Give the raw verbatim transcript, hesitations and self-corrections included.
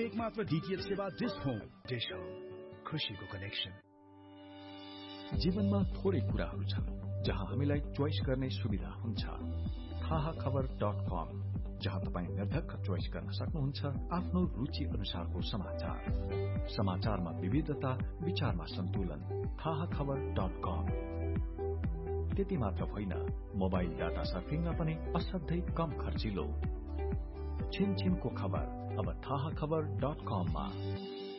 एक मात्र डीटीएच सेवा डिश होम। डिश होम, खुशीको कनेक्सन। जीवनमा थोरै कुराहरू छन् जहाँ हामीलाई चोइस गर्ने सुविधा हुन्छ। थाहा खबर डट कम, जहाँ तपाईँ निर्धक्क चोइस गर्न सक्नुहुन्छ आफ्नो रुचि अनुसारको समाचार। समाचारमा विविधता, विचारमा सन्तुलन। थाहा खबर डट कम। त्यति मात्र होइन, मोबाइल डाटा सर्फिङमा पनि असाध्यै कम खर्चिलो। छिनछिनको खबर अब थाहा खबर डट कममा।